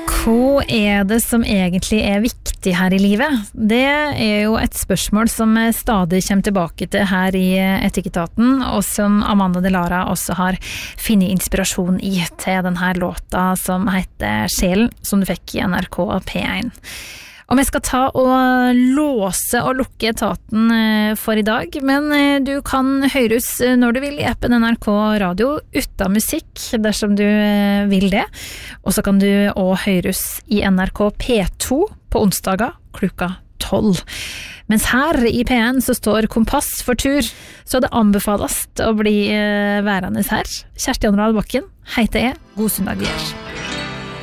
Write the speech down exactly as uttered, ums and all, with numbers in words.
Hva er det som egentlig er viktig her i livet? Det er jo et spørsmål som stadig kommer tilbake til her i Etikketaten, og som Amanda Delara også har finnet inspirasjon i til denne låta som heter Sjelen, som du fikk i N R K P én. Og vi skal ta og låse og lukke etaten for i dag, men du kan høres når du vil i appen N R K Radio uten musikk, dersom du vil det. Og så kan du også høres i N R K P to på onsdager klokka tolv. Mens her i P én så står Kompass for tur, så det anbefales å bli værende her. Kjersti Andrade Bakken heter jeg. God søndag videre.